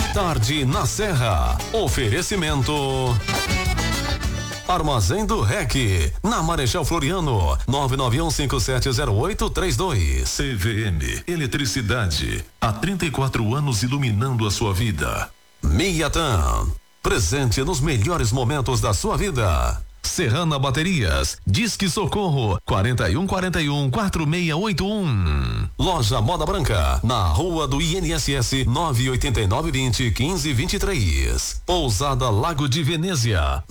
Tarde na Serra. Oferecimento Armazém do REC, na Marechal Floriano, 991570832. CVM, eletricidade, há 34 anos iluminando a sua vida. Miatan, presente nos melhores momentos da sua vida. Serrana Baterias, Disque Socorro, 4141-4681. Loja Moda Branca, na Rua do INSS, 98920-1523. Pousada Lago de Venezia,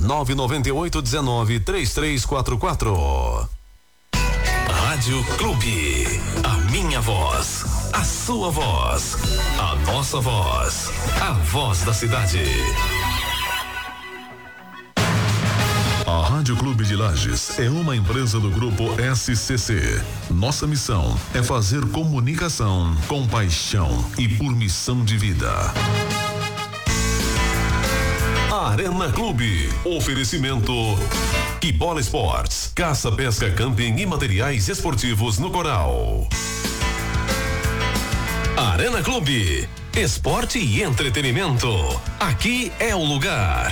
99819-3344. Rádio Clube, a minha voz, a sua voz, a nossa voz, a voz da cidade. A Rádio Clube de Lages é uma empresa do grupo SCC. Nossa missão é fazer comunicação com paixão e por missão de vida. Arena Clube, oferecimento Quibola Esportes, caça, pesca, camping e materiais esportivos no Coral. Arena Clube, esporte e entretenimento, aqui é o lugar.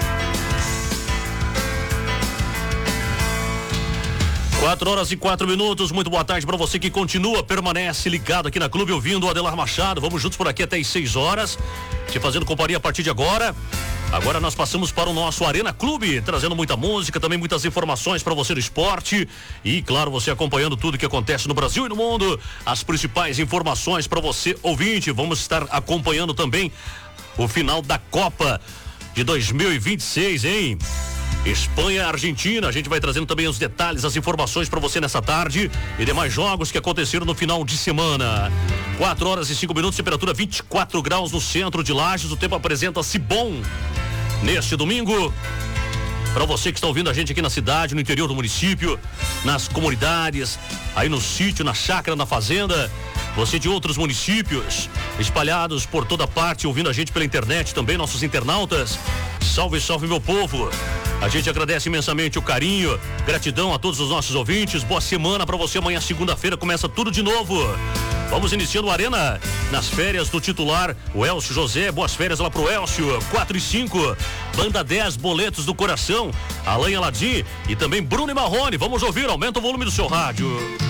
4h04, muito boa tarde para você que continua, permanece ligado aqui na Clube ouvindo o Adelar Machado. Vamos juntos por aqui até as 6 horas, te fazendo companhia a partir de agora. Agora nós passamos para o nosso Arena Clube, trazendo muita música, também muitas informações para você do esporte e, claro, você acompanhando tudo que acontece no Brasil e no mundo, as principais informações para você ouvinte. Vamos estar acompanhando também o final da Copa de 2026, hein? Espanha, Argentina, a gente vai trazendo também os detalhes, as informações para você nessa tarde e demais jogos que aconteceram no final de semana. 4h05, temperatura 24 graus no centro de Lages, o tempo apresenta-se bom neste domingo. Para você que está ouvindo a gente aqui na cidade, no interior do município, nas comunidades, aí no sítio, na chácara, na fazenda, você de outros municípios, espalhados por toda parte, ouvindo a gente pela internet também, nossos internautas, salve, salve meu povo. A gente agradece imensamente o carinho, gratidão a todos os nossos ouvintes, boa semana para você, amanhã segunda-feira começa tudo de novo. Vamos iniciando a Arena nas férias do titular, o Elcio José, boas férias lá pro Elcio, 4h05, Banda 10, Boletos do Coração, Alain Aladim e também Bruno e Marrone, vamos ouvir, aumenta o volume do seu rádio.